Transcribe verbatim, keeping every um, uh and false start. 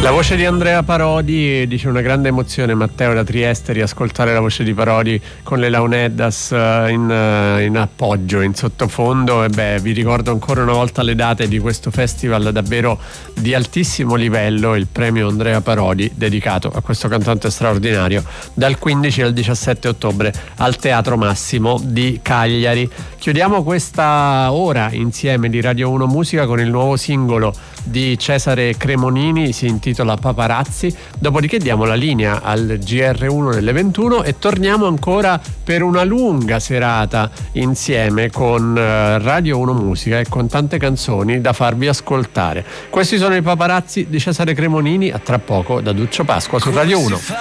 La voce di Andrea Parodi, dice una grande emozione Matteo da Trieste riascoltare la voce di Parodi con le Launeddas in, in appoggio, in sottofondo. E beh, vi ricordo ancora una volta le date di questo festival davvero di altissimo livello, il premio Andrea Parodi dedicato a questo cantante straordinario, dal quindici al diciassette ottobre al Teatro Massimo di Cagliari. Chiudiamo questa ora insieme di Radio uno Musica con il nuovo singolo di Cesare Cremonini, si intitola Paparazzi, dopodiché diamo la linea al G R uno delle ventuno e torniamo ancora per una lunga serata insieme con Radio uno Musica e con tante canzoni da farvi ascoltare. Questi sono i Paparazzi di Cesare Cremonini, a tra poco da Duccio Pasqua su Radio uno.